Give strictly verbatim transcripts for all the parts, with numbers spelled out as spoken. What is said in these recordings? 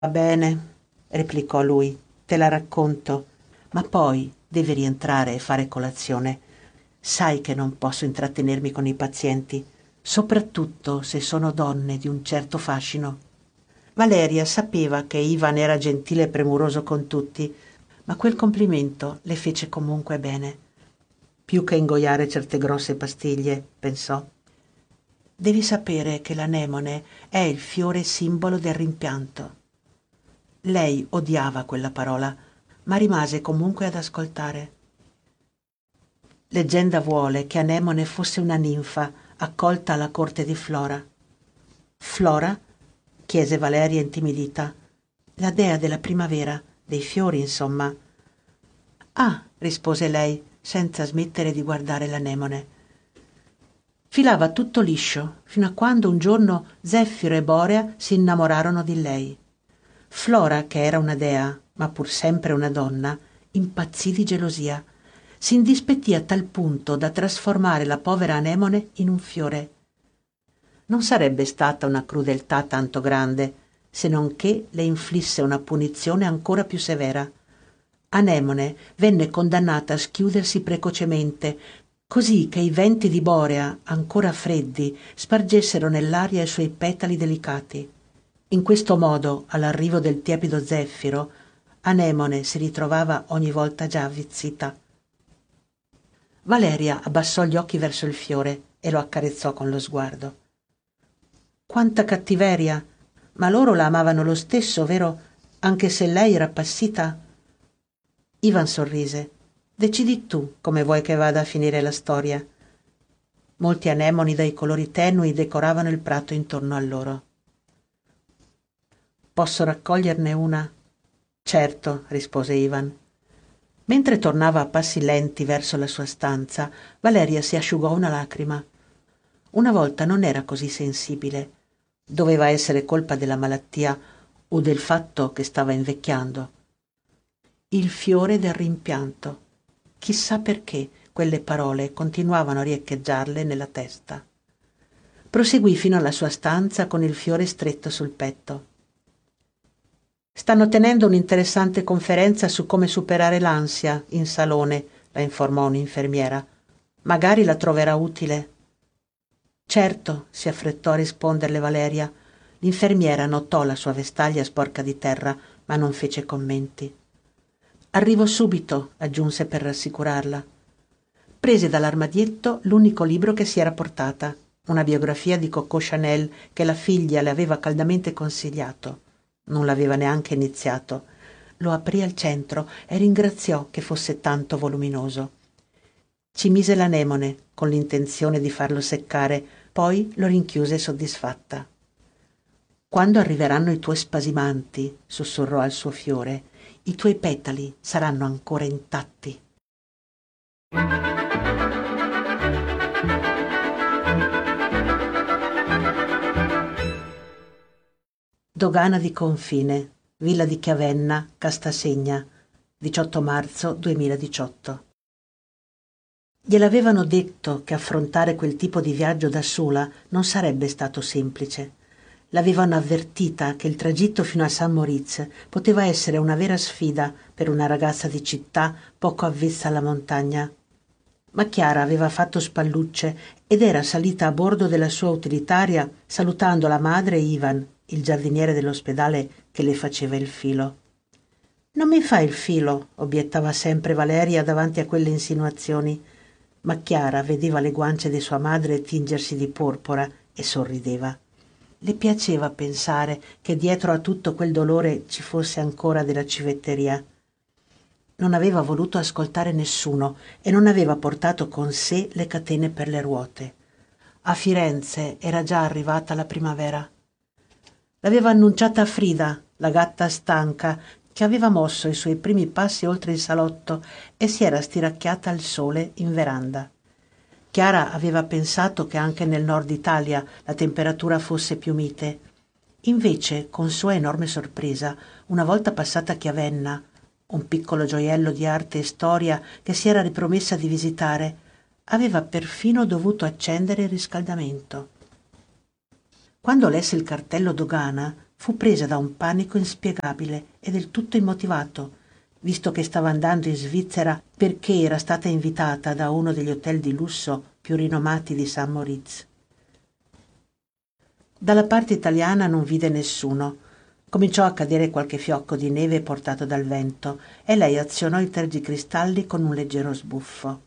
Va bene, replicò lui, te la racconto, ma poi devi rientrare e fare colazione. Sai che non posso intrattenermi con i pazienti, soprattutto se sono donne di un certo fascino. Valeria sapeva che Ivan era gentile e premuroso con tutti, ma quel complimento le fece comunque bene. Più che ingoiare certe grosse pastiglie, pensò. Devi sapere che l'anemone è il fiore simbolo del rimpianto. Lei odiava quella parola, ma rimase comunque ad ascoltare. Leggenda vuole che Anemone fosse una ninfa accolta alla corte di Flora. Flora? Chiese Valeria intimidita. La dea della primavera, dei fiori, insomma. Ah, rispose lei, senza smettere di guardare l'anemone. Filava tutto liscio, fino a quando un giorno Zeffiro e Borea si innamorarono di lei. Flora, che era una dea, ma pur sempre una donna, impazzì di gelosia. Si indispettì a tal punto da trasformare la povera anemone in un fiore. Non sarebbe stata una crudeltà tanto grande, se non che le inflisse una punizione ancora più severa. Anemone venne condannata a schiudersi precocemente, così che i venti di Borea, ancora freddi, spargessero nell'aria i suoi petali delicati. In questo modo, all'arrivo del tiepido zeffiro, Anemone si ritrovava ogni volta già avvizzita. Valeria abbassò gli occhi verso il fiore e lo accarezzò con lo sguardo. Quanta cattiveria! Ma loro la amavano lo stesso, vero? Anche se lei era appassita? Ivan sorrise. Decidi tu come vuoi che vada a finire la storia. Molti anemoni dai colori tenui decoravano il prato intorno a loro. Posso raccoglierne una? Certo, rispose Ivan. Mentre tornava a passi lenti verso la sua stanza, Valeria si asciugò una lacrima. Una volta non era così sensibile. Doveva essere colpa della malattia o del fatto che stava invecchiando. Il fiore del rimpianto. Chissà perché quelle parole continuavano a riecheggiarle nella testa. Proseguì fino alla sua stanza con il fiore stretto sul petto. Stanno tenendo un'interessante conferenza su come superare l'ansia in salone, la informò un'infermiera. Magari la troverà utile. Certo, si affrettò a risponderle Valeria. L'infermiera notò la sua vestaglia sporca di terra, ma non fece commenti. Arrivo subito, aggiunse per rassicurarla. Prese dall'armadietto l'unico libro che si era portata, una biografia di Coco Chanel che la figlia le aveva caldamente consigliato. Non l'aveva neanche iniziato. Lo aprì al centro e ringraziò che fosse tanto voluminoso. Ci mise l'anemone con l'intenzione di farlo seccare, poi lo rinchiuse soddisfatta. Quando arriveranno i tuoi spasimanti, sussurrò al suo fiore, i tuoi petali saranno ancora intatti. Dogana di confine, Villa di Chiavenna, Castasegna, diciotto marzo duemiladiciotto. Gliel'avevano detto che affrontare quel tipo di viaggio da sola non sarebbe stato semplice. L'avevano avvertita che il tragitto fino a San Moritz poteva essere una vera sfida per una ragazza di città poco avvezza alla montagna. Ma Chiara aveva fatto spallucce ed era salita a bordo della sua utilitaria salutando la madre e Ivan, il giardiniere dell'ospedale che le faceva il filo. «Non mi fai il filo», obiettava sempre Valeria davanti a quelle insinuazioni, ma Chiara vedeva le guance di sua madre tingersi di porpora e sorrideva. Le piaceva pensare che dietro a tutto quel dolore ci fosse ancora della civetteria. Non aveva voluto ascoltare nessuno e non aveva portato con sé le catene per le ruote. A Firenze era già arrivata la primavera. L'aveva annunciata Frida, la gatta stanca, che aveva mosso i suoi primi passi oltre il salotto e si era stiracchiata al sole in veranda. Chiara aveva pensato che anche nel nord Italia la temperatura fosse più mite. Invece, con sua enorme sorpresa, una volta passata a Chiavenna, un piccolo gioiello di arte e storia che si era ripromessa di visitare, aveva perfino dovuto accendere il riscaldamento. Quando lesse il cartello dogana, fu presa da un panico inspiegabile e del tutto immotivato, visto che stava andando in Svizzera perché era stata invitata da uno degli hotel di lusso più rinomati di Saint Moritz. Dalla parte italiana non vide nessuno. Cominciò a cadere qualche fiocco di neve portato dal vento e lei azionò i tergicristalli con un leggero sbuffo.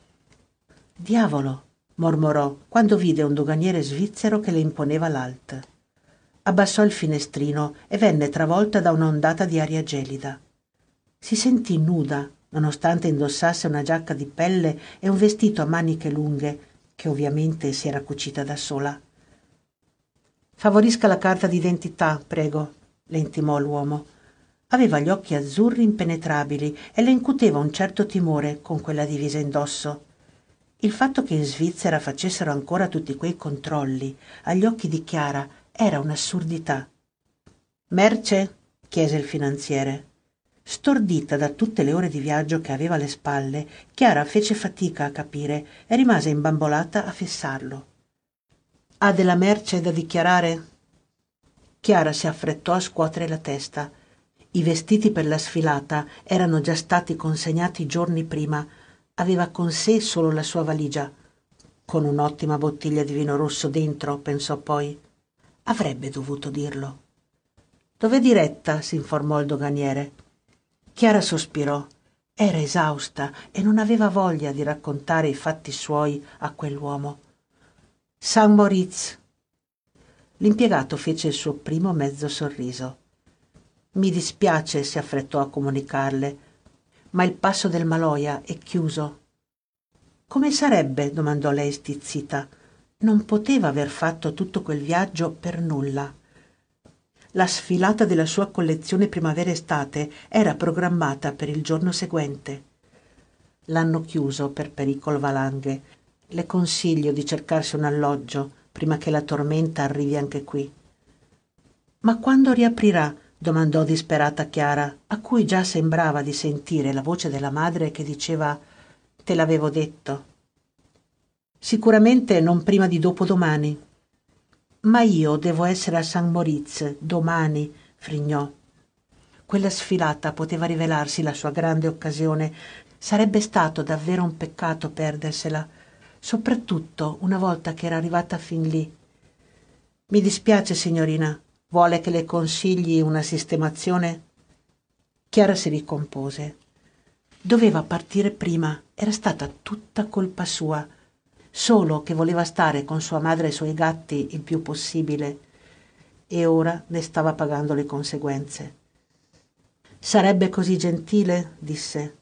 «Diavolo!» mormorò quando vide un doganiere svizzero che le imponeva l'alt. Abbassò il finestrino e venne travolta da un'ondata di aria gelida. Si sentì nuda, nonostante indossasse una giacca di pelle e un vestito a maniche lunghe, che ovviamente si era cucita da sola. «Favorisca la carta d'identità, prego», le intimò l'uomo. Aveva gli occhi azzurri impenetrabili e le incuteva un certo timore con quella divisa indosso. Il fatto che in Svizzera facessero ancora tutti quei controlli agli occhi di Chiara era un'assurdità. «Merce?» chiese il finanziere. Stordita da tutte le ore di viaggio che aveva alle spalle, Chiara fece fatica a capire e rimase imbambolata a fissarlo. «Ha della merce da dichiarare?» Chiara si affrettò a scuotere la testa. I vestiti per la sfilata erano già stati consegnati giorni prima. Aveva con sé solo la sua valigia, con un'ottima bottiglia di vino rosso dentro, pensò poi. Avrebbe dovuto dirlo. «Dov'è diretta?» si informò il doganiere. Chiara sospirò. Era esausta e non aveva voglia di raccontare i fatti suoi a quell'uomo. «Saint Moritz». L'impiegato fece il suo primo mezzo sorriso. «Mi dispiace», si affrettò a comunicarle, «ma il passo del Maloja è chiuso». «Come sarebbe?» domandò lei stizzita. Non poteva aver fatto tutto quel viaggio per nulla. La sfilata della sua collezione primavera-estate era programmata per il giorno seguente. «L'hanno chiuso per pericolo valanghe. Le consiglio di cercarsi un alloggio prima che la tormenta arrivi anche qui». «Ma quando riaprirà?» domandò disperata Chiara, a cui già sembrava di sentire la voce della madre che diceva «Te l'avevo detto». «Sicuramente non prima di dopodomani». «Ma io devo essere a Saint Moritz domani», frignò. Quella sfilata poteva rivelarsi la sua grande occasione. Sarebbe stato davvero un peccato perdersela, soprattutto una volta che era arrivata fin lì. «Mi dispiace, signorina. Vuole che le consigli una sistemazione?» Chiara si ricompose. Doveva partire prima, era stata tutta colpa sua, solo che voleva stare con sua madre e i suoi gatti il più possibile, e ora ne stava pagando le conseguenze. «Sarebbe così gentile?» disse.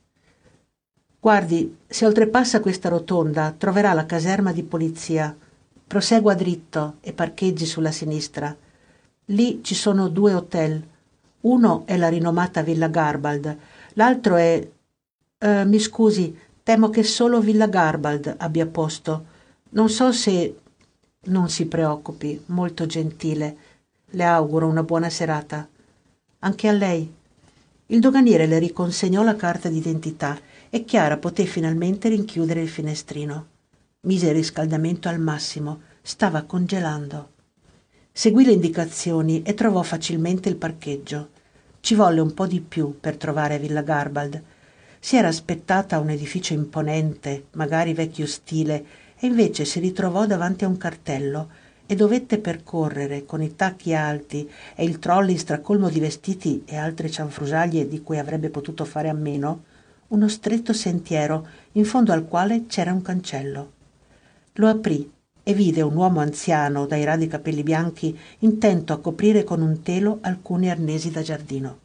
«Guardi, se oltrepassa questa rotonda troverà la caserma di polizia. Prosegua dritto e parcheggi sulla sinistra. Lì ci sono due hotel. Uno è la rinomata Villa Garbald, l'altro è... Eh, mi scusi, temo che solo Villa Garbald abbia posto. Non so se... Non si preoccupi, molto gentile. Le auguro una buona serata». «Anche a lei». Il doganiere le riconsegnò la carta d'identità e Chiara poté finalmente rinchiudere il finestrino. Mise il riscaldamento al massimo, stava congelando. Seguì le indicazioni e trovò facilmente il parcheggio. Ci volle un po' di più per trovare Villa Garbald. Si era aspettata un edificio imponente, magari vecchio stile, e invece si ritrovò davanti a un cartello e dovette percorrere, con i tacchi alti e il trolley stracolmo di vestiti e altre cianfrusaglie di cui avrebbe potuto fare a meno, uno stretto sentiero in fondo al quale c'era un cancello. Lo aprì e vide un uomo anziano dai radi capelli bianchi intento a coprire con un telo alcuni arnesi da giardino.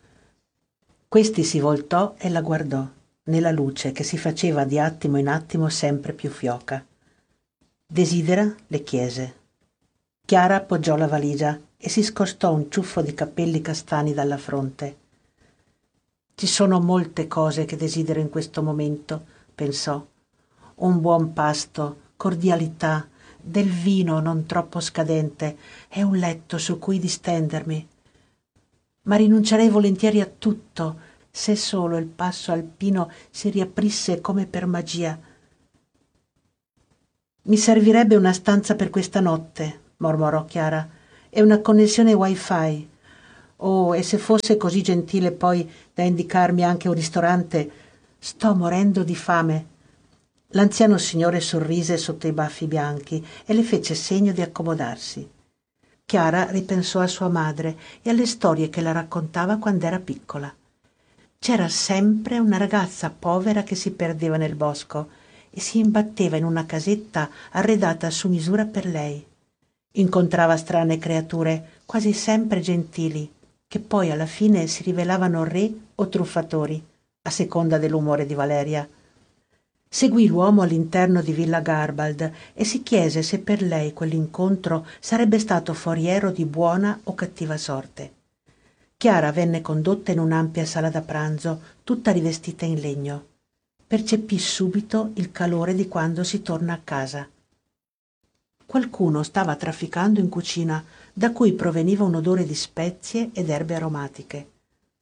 Questi si voltò e la guardò, nella luce che si faceva di attimo in attimo sempre più fioca. «Desidera?» le chiese. Chiara appoggiò la valigia e si scostò un ciuffo di capelli castani dalla fronte. «Ci sono molte cose che desidero in questo momento», pensò. «Un buon pasto, cordialità, del vino non troppo scadente e un letto su cui distendermi. Ma rinuncerei volentieri a tutto se solo il passo alpino si riaprisse come per magia. Mi servirebbe una stanza per questa notte», mormorò Chiara, e una connessione wifi. Oh, e se fosse così gentile poi da indicarmi anche un ristorante. Sto morendo di fame. L'anziano signore sorrise sotto i baffi bianchi e le fece segno di accomodarsi. Chiara ripensò a sua madre e alle storie che la raccontava quando era piccola. C'era sempre una ragazza povera che si perdeva nel bosco e si imbatteva in una casetta arredata su misura per lei. Incontrava strane creature, quasi sempre gentili, che poi alla fine si rivelavano re o truffatori, a seconda dell'umore di Valeria. Seguì l'uomo all'interno di Villa Garbald e si chiese se per lei quell'incontro sarebbe stato foriero di buona o cattiva sorte. Chiara venne condotta in un'ampia sala da pranzo, tutta rivestita in legno. Percepì subito il calore di quando si torna a casa. Qualcuno stava trafficando in cucina, da cui proveniva un odore di spezie ed erbe aromatiche.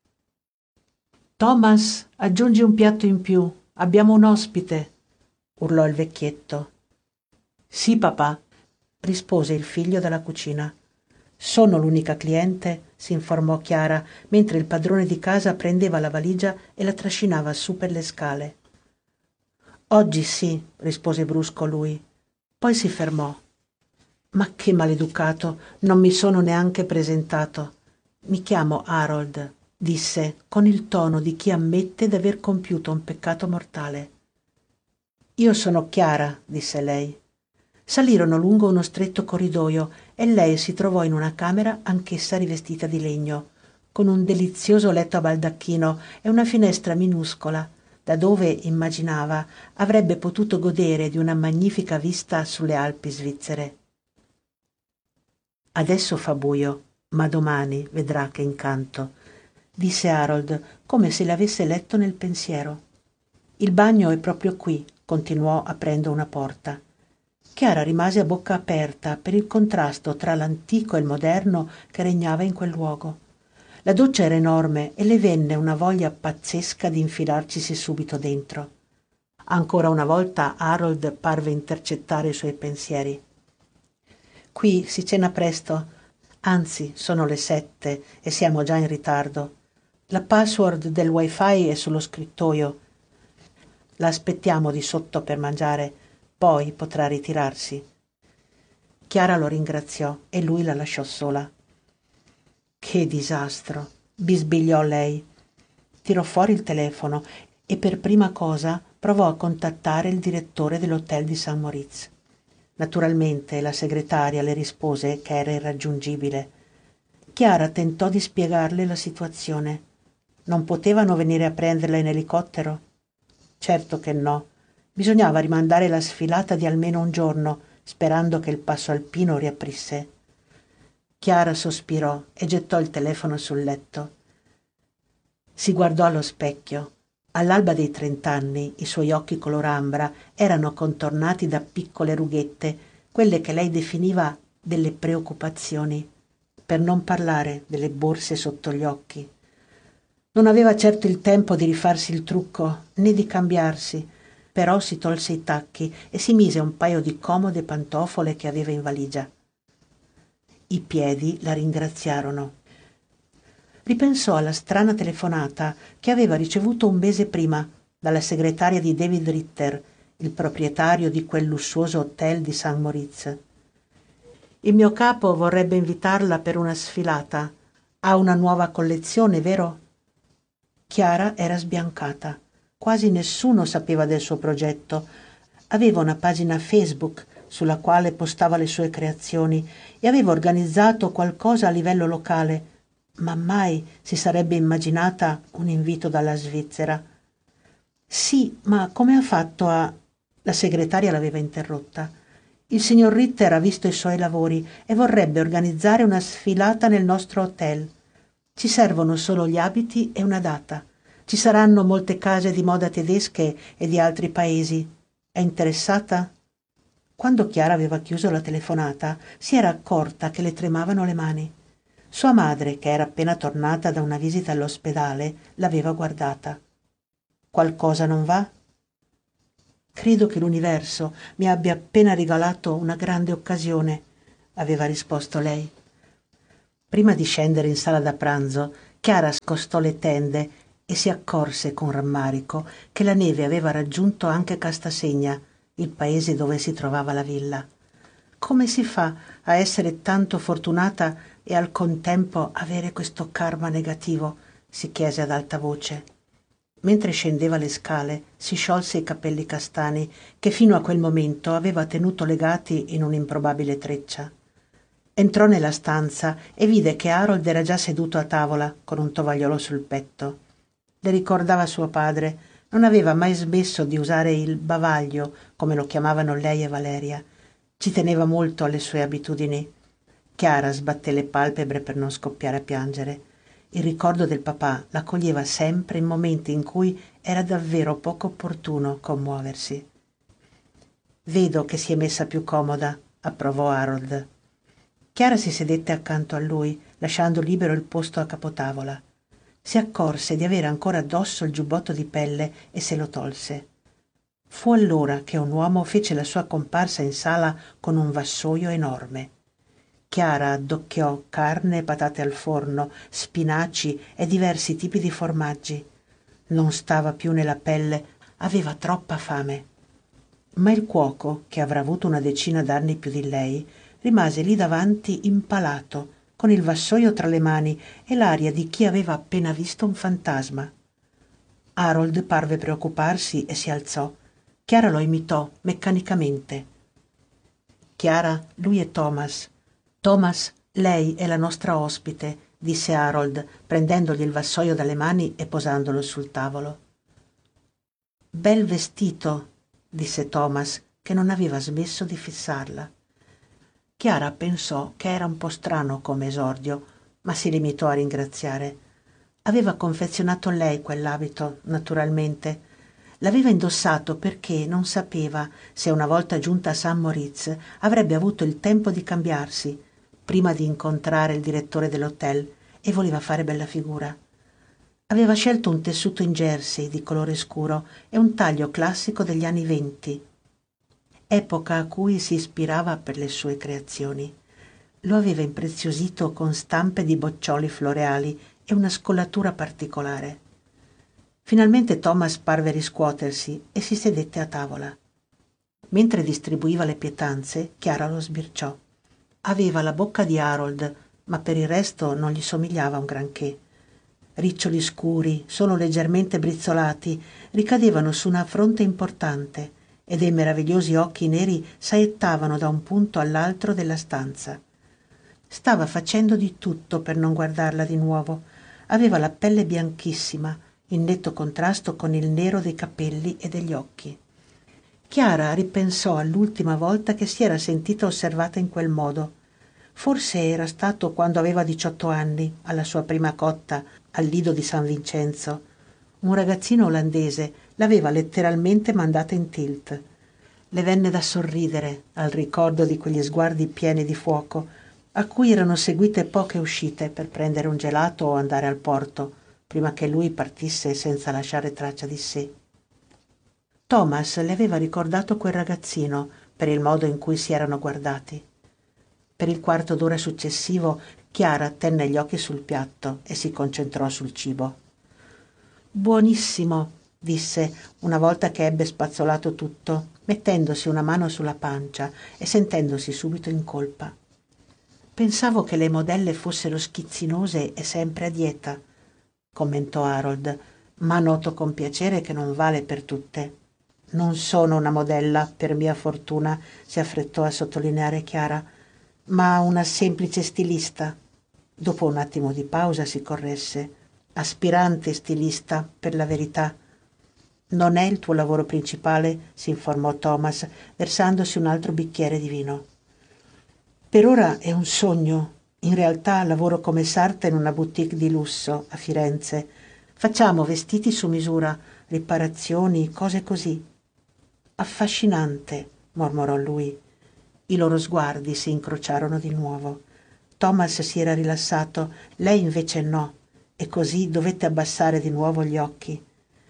«Thomas, aggiungi un piatto in più. Abbiamo un ospite», urlò il vecchietto. «Sì, papà», rispose il figlio dalla cucina. «Sono l'unica cliente», si informò Chiara, mentre il padrone di casa prendeva la valigia e la trascinava su per le scale. «Oggi sì», rispose brusco lui. Poi si fermò. «Ma che maleducato, non mi sono neanche presentato. Mi chiamo Harold», disse con il tono di chi ammette d'aver compiuto un peccato mortale. «Io sono Chiara», disse lei. Salirono lungo uno stretto corridoio e lei si trovò in una camera anch'essa rivestita di legno, con un delizioso letto a baldacchino e una finestra minuscola, da dove, immaginava, avrebbe potuto godere di una magnifica vista sulle Alpi svizzere. «Adesso fa buio, ma domani vedrà che incanto», disse Harold, come se l'avesse letto nel pensiero. «Il bagno è proprio qui», continuò aprendo una porta. Chiara rimase a bocca aperta per il contrasto tra l'antico e il moderno che regnava in quel luogo. La doccia era enorme e le venne una voglia pazzesca di infilarcisi subito dentro. Ancora una volta Harold parve intercettare i suoi pensieri. «Qui si cena presto, anzi sono le sette e siamo già in ritardo. La password del wifi è sullo scrittoio. La aspettiamo di sotto per mangiare, poi potrà ritirarsi». Chiara lo ringraziò e lui la lasciò sola. «Che disastro», bisbigliò lei. Tirò fuori il telefono e per prima cosa provò a contattare il direttore dell'hotel di Saint Moritz. Naturalmente la segretaria le rispose che era irraggiungibile. Chiara tentò di spiegarle la situazione. Non potevano venire a prenderla in elicottero? Certo che no. Bisognava rimandare la sfilata di almeno un giorno, sperando che il passo alpino riaprisse. Chiara sospirò e gettò il telefono sul letto. Si guardò allo specchio. All'alba dei trent'anni i suoi occhi color ambra erano contornati da piccole rughette, quelle che lei definiva delle preoccupazioni, per non parlare delle borse sotto gli occhi. Non aveva certo il tempo di rifarsi il trucco né di cambiarsi, però si tolse i tacchi e si mise un paio di comode pantofole che aveva in valigia. I piedi la ringraziarono. Ripensò alla strana telefonata che aveva ricevuto un mese prima dalla segretaria di David Ritter, il proprietario di quel lussuoso hotel di Saint Moritz. «Il mio capo vorrebbe invitarla per una sfilata. Ha una nuova collezione, vero?» Chiara era sbiancata. Quasi nessuno sapeva del suo progetto. Aveva una pagina Facebook sulla quale postava le sue creazioni e aveva organizzato qualcosa a livello locale, ma mai si sarebbe immaginata un invito dalla Svizzera. «Sì, ma come ha fatto a...» La segretaria l'aveva interrotta. «Il signor Ritter ha visto i suoi lavori e vorrebbe organizzare una sfilata nel nostro hotel. Ci servono solo gli abiti e una data. Ci saranno molte case di moda tedesche e di altri paesi. È interessata?» Quando Chiara aveva chiuso la telefonata, si era accorta che le tremavano le mani. Sua madre, che era appena tornata da una visita all'ospedale, l'aveva guardata. «Qualcosa non va?» «Credo che l'universo mi abbia appena regalato una grande occasione», aveva risposto lei. Prima di scendere in sala da pranzo, Chiara scostò le tende e si accorse con rammarico che la neve aveva raggiunto anche Castasegna, il paese dove si trovava la villa. Come si fa a essere tanto fortunata e al contempo avere questo karma negativo? Si chiese ad alta voce. Mentre scendeva le scale, si sciolse i capelli castani che fino a quel momento aveva tenuto legati in un'improbabile treccia. Entrò nella stanza e vide che Harold era già seduto a tavola con un tovagliolo sul petto. Le ricordava suo padre, non aveva mai smesso di usare il bavaglio, come lo chiamavano lei e Valeria. Ci teneva molto alle sue abitudini. Chiara sbatté le palpebre per non scoppiare a piangere. Il ricordo del papà la coglieva sempre in momenti in cui era davvero poco opportuno commuoversi. «Vedo che si è messa più comoda», approvò Harold. Chiara si sedette accanto a lui, lasciando libero il posto a capotavola. Si accorse di avere ancora addosso il giubbotto di pelle e se lo tolse. Fu allora che un uomo fece la sua comparsa in sala con un vassoio enorme. Chiara addocchiò carne e patate al forno, spinaci e diversi tipi di formaggi. Non stava più nella pelle, aveva troppa fame. Ma il cuoco, che avrà avuto una decina d'anni più di lei, rimase lì davanti impalato, con il vassoio tra le mani e l'aria di chi aveva appena visto un fantasma. Harold parve preoccuparsi e si alzò. Chiara lo imitò meccanicamente. «Chiara, lui è Thomas. Thomas, lei è la nostra ospite», disse Harold, prendendogli il vassoio dalle mani e posandolo sul tavolo. «Bel vestito», disse Thomas, che non aveva smesso di fissarla. Chiara pensò che era un po' strano come esordio, ma si limitò a ringraziare. Aveva confezionato lei quell'abito, naturalmente. L'aveva indossato perché non sapeva se una volta giunta a San Moritz avrebbe avuto il tempo di cambiarsi, prima di incontrare il direttore dell'hotel, e voleva fare bella figura. Aveva scelto un tessuto in jersey di colore scuro e un taglio classico degli anni venti, epoca a cui si ispirava per le sue creazioni. Lo aveva impreziosito con stampe di boccioli floreali e una scollatura particolare. Finalmente Thomas parve riscuotersi e si sedette a tavola. Mentre distribuiva le pietanze, Chiara lo sbirciò. Aveva la bocca di Harold, ma per il resto non gli somigliava un granché. Riccioli scuri, solo leggermente brizzolati, ricadevano su una fronte importante e dei meravigliosi occhi neri saettavano da un punto all'altro della stanza. Stava facendo di tutto per non guardarla di nuovo. Aveva la pelle bianchissima, in netto contrasto con il nero dei capelli e degli occhi. Chiara ripensò all'ultima volta che si era sentita osservata in quel modo. Forse era stato quando aveva diciotto anni, alla sua prima cotta, al Lido di San Vincenzo. Un ragazzino olandese l'aveva letteralmente mandata in tilt. Le venne da sorridere al ricordo di quegli sguardi pieni di fuoco, a cui erano seguite poche uscite per prendere un gelato o andare al porto, prima che lui partisse senza lasciare traccia di sé. Thomas le aveva ricordato quel ragazzino per il modo in cui si erano guardati. Per il quarto d'ora successivo Chiara tenne gli occhi sul piatto e si concentrò sul cibo. «Buonissimo», disse una volta che ebbe spazzolato tutto, mettendosi una mano sulla pancia e sentendosi subito in colpa. «Pensavo che le modelle fossero schizzinose e sempre a dieta», commentò Harold, «ma noto con piacere che non vale per tutte». «Non sono una modella, per mia fortuna», si affrettò a sottolineare Chiara, «ma una semplice stilista». Dopo un attimo di pausa si corresse. «Aspirante stilista, per la verità». «Non è il tuo lavoro principale?» si informò Thomas, versandosi un altro bicchiere di vino. «Per ora è un sogno. In realtà lavoro come sarta in una boutique di lusso a Firenze. Facciamo vestiti su misura, riparazioni, cose così». «Affascinante», mormorò lui. I loro sguardi si incrociarono di nuovo. Thomas si era rilassato, lei invece no, e così dovette abbassare di nuovo gli occhi.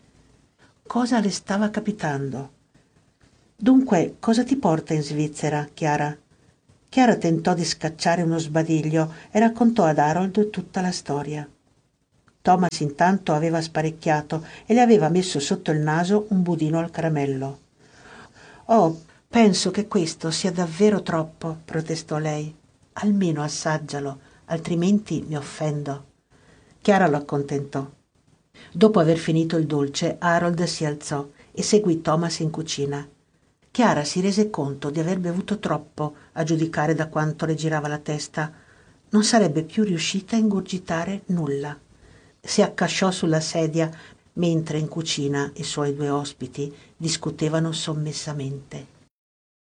Cosa le stava capitando? «Dunque, cosa ti porta in Svizzera, Chiara?» Chiara tentò di scacciare uno sbadiglio e raccontò ad Harold tutta la storia. Thomas intanto aveva sparecchiato e le aveva messo sotto il naso un budino al caramello. «Oh, penso che questo sia davvero troppo», protestò lei. «Almeno assaggialo, altrimenti mi offendo». Chiara lo accontentò. Dopo aver finito il dolce, Harold si alzò e seguì Thomas in cucina. Chiara si rese conto di aver bevuto troppo, a giudicare da quanto le girava la testa. Non sarebbe più riuscita a ingurgitare nulla. Si accasciò sulla sedia mentre in cucina i suoi due ospiti discutevano sommessamente.